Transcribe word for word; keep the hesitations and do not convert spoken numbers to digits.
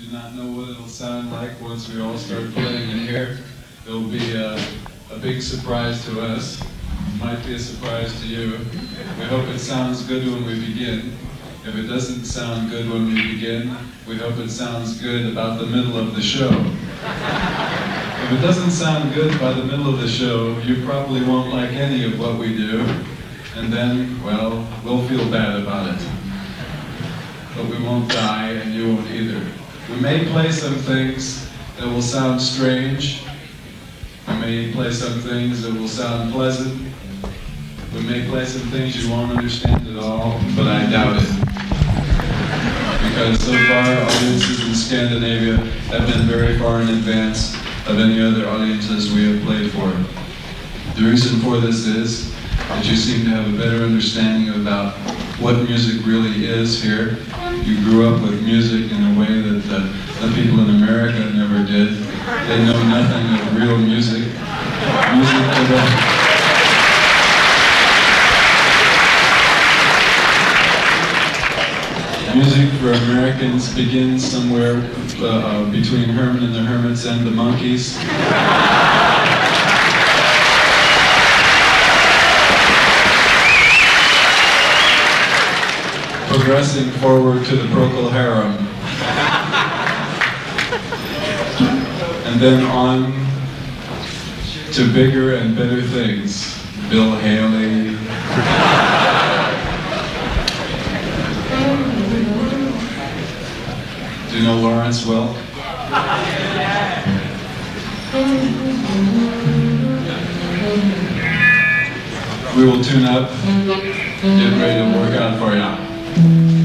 do not know what it'll sound like once we all start playing it here. It'll be a, a big surprise to us. Might be a surprise to you. We hope it sounds good when we begin. If it doesn't sound good when we begin, we hope it sounds good about the middle of the show. If it doesn't sound good by the middle of the show, you probably won't like any of what we do, and then, well, we'll feel bad about it. But we won't die, and you won't either. We may play some things that will sound strange. We may play some things that will sound pleasant. We may play some things you won't understand at all, but I doubt it. Because so far, audiences in Scandinavia have been very far in advance of any other audiences we have played for. The reason for this is that you seem to have a better understanding about what music really is here. You grew up with music in a way that the, the people in America never did. They know nothing of real music. Music for them. Music for Americans begins somewhere uh, uh, between Herman and the Hermits and the Monkees. Progressing forward to the Procol Harum. And then on to bigger and better things. Bill Haley. Do you know Lawrence well? We will tune up, get ready to work out for you.